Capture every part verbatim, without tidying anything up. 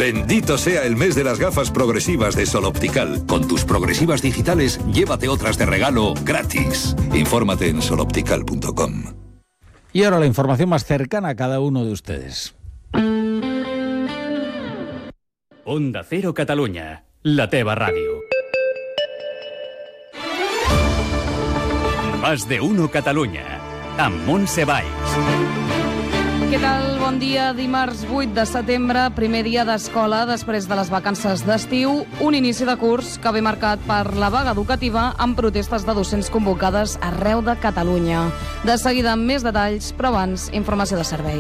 Bendito sea el mes de las gafas progresivas de Sol Optical. Con tus progresivas digitales, llévate otras de regalo gratis. Infórmate en sol optical punto com. Y ahora la información más cercana a cada uno de ustedes. Onda Cero Catalunya, la teva ràdio. Más de uno Catalunya, amb Montse Valls. Què tal? Bon dia. Dimarts vuit de setembre, primer dia d'escola després de les vacances d'estiu, un inici de curs que ve marcat per la vaga educativa amb protestes de docents convocades arreu de Catalunya. De seguida, més detalls, però abans, informació de servei.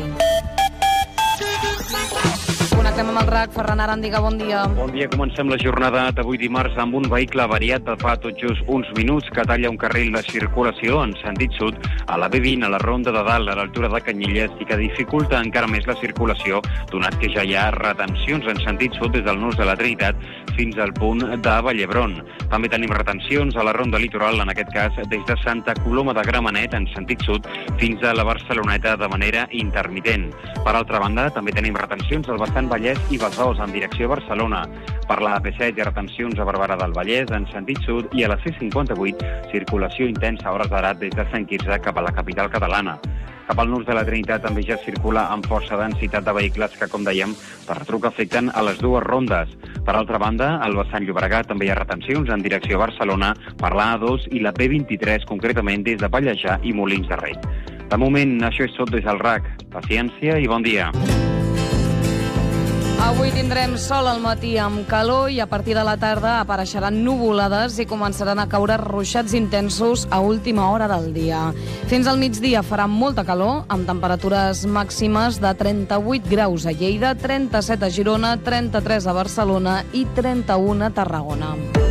Connectem amb el R A C. Ferran Arandiga, bon dia. Bon dia. Comencem la jornada d'avui dimarts amb un vehicle avariat de fa tot just uns minuts que talla un carril de circulació en sentit sud a la B vint, a la Ronda de Dalt, a l'altura de Canyelles, i que dificulta encara més la circulació, donat que ja hi ha retencions en sentit sud des del Nus de la Trinitat fins al punt de Vallhebron. També tenim retencions a la Ronda Litoral, en aquest cas des de Santa Coloma de Gramenet en sentit sud fins a la Barceloneta de manera intermitent. Per altra banda, també tenim retencions al vessant Vallès i Besòs en direcció a Barcelona. Per la A P set hi ha retencions a Barberà del Vallès en sentit sud i a la C cinquanta-vuit circulació intensa a hores d'ara des de Sant Quirze cap a la capital catalana. Cap al Nus de la Trinitat també ja circula amb força densitat de vehicles que, com dèiem, per retruc afecten a les dues rondes. Per altra banda, al vessant Llobregat també hi ha retencions en direcció a Barcelona per la A dos i la P vint-i-tres, concretament des de Pallejà i Molins de Rei. De moment, això és tot des del R A C. Paciència i bon dia. Avui tindrem sol al matí amb calor i a partir de la tarda apareixeran nuvolades i començaran a caure ruixats intensos a última hora del dia. Fins al migdia farà molta calor, amb temperatures màximes de trenta-vuit graus a Lleida, trenta-set a Girona, trenta-tres a Barcelona i trenta-u a Tarragona.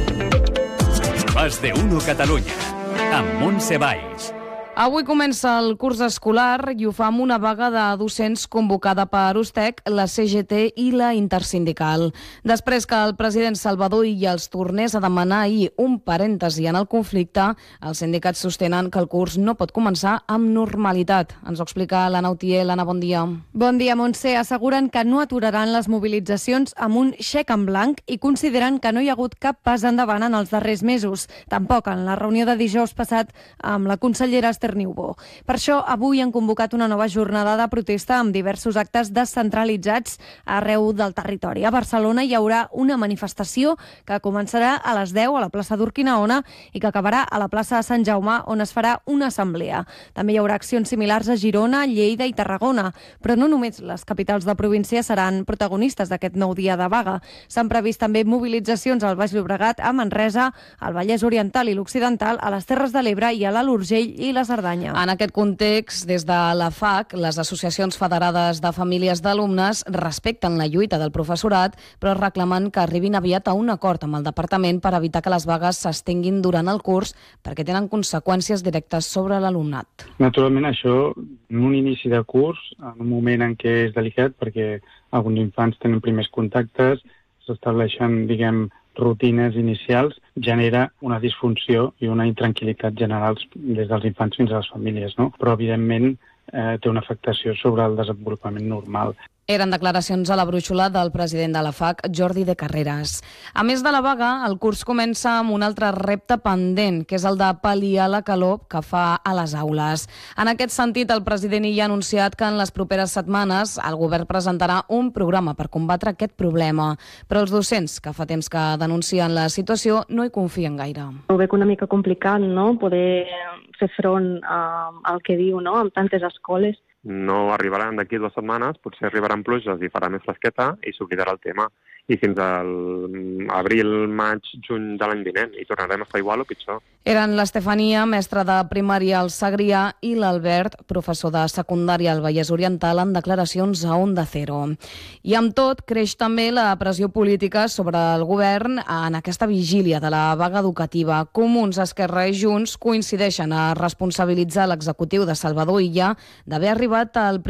Más de uno Catalunya, amb Montse Valls. Avui comença el curs escolar i ho fa amb una vaga de docents convocada per Ustec, la C G T i la Intersindical. Després que el president Salvador Illa els tornés a demanar ahir un parèntesi en el conflicte, els sindicats sostenen que el curs no pot començar amb normalitat. Ens ho explica l'Anna Utiel. Anna, bon dia. Bon dia, Montse. Asseguren que no aturaran les mobilitzacions amb un xec en blanc i consideren que no hi ha hagut cap pas endavant en els darrers mesos. Tampoc en la reunió de dijous passat amb la consellera Niubó. Per això, avui han convocat una nova jornada de protesta amb diversos actes descentralitzats arreu del territori. A Barcelona hi haurà una manifestació que començarà a les deu a la plaça d'Urquinaona i que acabarà a la plaça de Sant Jaume, on es farà una assemblea. També hi haurà accions similars a Girona, Lleida i Tarragona. Però no només les capitals de província seran protagonistes d'aquest nou dia de vaga. S'han previst també mobilitzacions al Baix Llobregat, a Manresa, al Vallès Oriental i l'Occidental, a les Terres de l'Ebre i a l'Alt Urgell i les Cerdanya. En aquest context, des de la F A C, les associacions federades de famílies d'alumnes respecten la lluita del professorat, però reclamen que arribin aviat a un acord amb el departament per evitar que les vagues s'estenguin durant el curs perquè tenen conseqüències directes sobre l'alumnat. Naturalment, això, en un inici de curs, en un moment en què és delicat, perquè alguns infants tenen primers contactes, s'estableixen, diguem, rutines inicials, genera una disfunció i una intranquil·litat generals des dels infants fins a les famílies, no? Però, evidentment, eh, té una afectació sobre el desenvolupament normal. Eren declaracions a la brúixola del president de la F A C, Jordi de Carreras. A més de la vaga, el curs comença amb un altre repte pendent, que és el de pal·liar la calor que fa a les aules. En aquest sentit, el president hi ha anunciat que en les properes setmanes el govern presentarà un programa per combatre aquest problema. Però els docents, que fa temps que denuncien la situació, no hi confien gaire. Ho veig una mica complicat, no?, poder fer front a, al que diu, no?, amb tantes escoles. No arribaran d'aquí dues setmanes, potser arribaran pluges i farà més fresqueta i s'oblidarà el tema. I fins al abril, maig, juny de l'any vinent. I tornarem a estar igual o pitjor. Eren l'Estefania, mestra de primària al Segrià, i l'Albert, professor de secundària al Vallès Oriental, en declaracions a Onda Cero. I amb tot, creix també la pressió política sobre el govern en aquesta vigília de la vaga educativa. Comuns, Esquerra i Junts coincideixen a responsabilitzar l'executiu de Salvador Illa d'haver arribat al